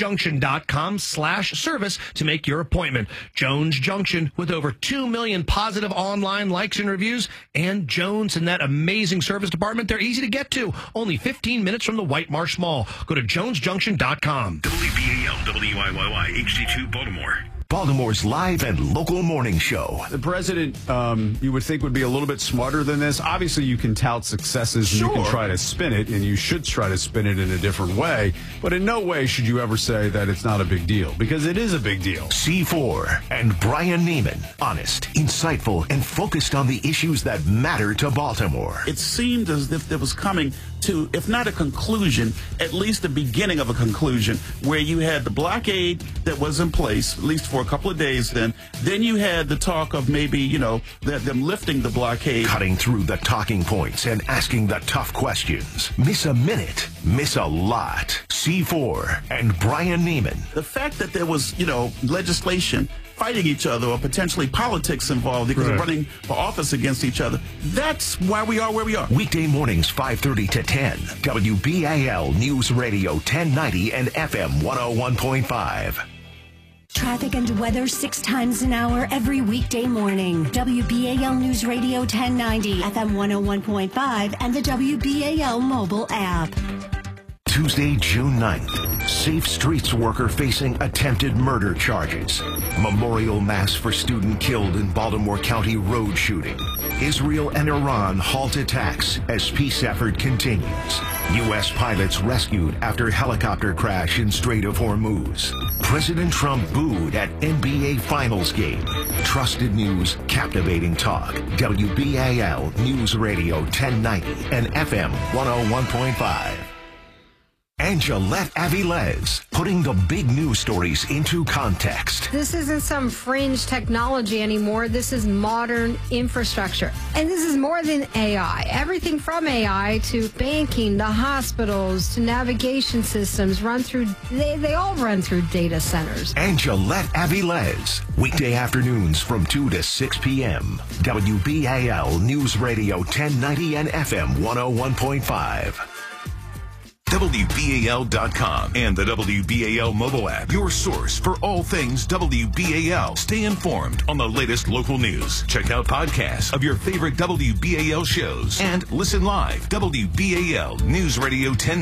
jonesjunction.com/service to make your appointment. Jones Junction, with over 2 million positive online likes and reviews. And Jones and that amazing service department, they're easy to get to. Only 15 minutes from the White Marsh Mall. Go to jonesjunction.com. WBAL WIYY HD2 Baltimore. Baltimore's live and local morning show. The president, you would think, would be a little bit smarter than this. Obviously, you can tout successes and you can try to spin it, and you should try to spin it in a different way. But in no way should you ever say that it's not a big deal, because it is a big deal. C4 and Brian Neiman. Honest, insightful, and focused on the issues that matter to Baltimore. It seemed as if it was coming to, if not a conclusion, at least the beginning of a conclusion, where you had the blockade that was in place, at least for a couple of days then you had the talk of maybe, them lifting the blockade. Cutting through the talking points and asking the tough questions. Miss a minute, miss a lot. C4 and Brian Neiman. The fact that there was, legislation fighting each other or potentially politics involved because of running for office against each other. That's why we are where we are. Weekday mornings, 5:30 to 10. WBAL News Radio 1090 and FM 101.5. Traffic and weather 6 times an hour every weekday morning. WBAL News Radio 1090, FM 101.5, and the WBAL mobile app. Tuesday, June 9th. Safe Streets worker facing attempted murder charges. Memorial mass for student killed in Baltimore County road shooting. Israel and Iran halt attacks as peace effort continues. U.S. pilots rescued after helicopter crash in Strait of Hormuz. President Trump booed at NBA Finals game. Trusted news, captivating talk. WBAL News Radio 1090 and FM 101.5. Angelette Avilés, putting the big news stories into context. This isn't some fringe technology anymore. This is modern infrastructure. And this is more than AI. Everything from AI to banking, to hospitals, to navigation systems they all run through data centers. Angelette Avilés, weekday afternoons from 2 to 6 p.m. WBAL News Radio 1090 and FM 101.5. WBAL.com and the WBAL mobile app. Your source for all things WBAL. Stay informed on the latest local news. Check out podcasts of your favorite WBAL shows and listen live. WBAL News Radio 10.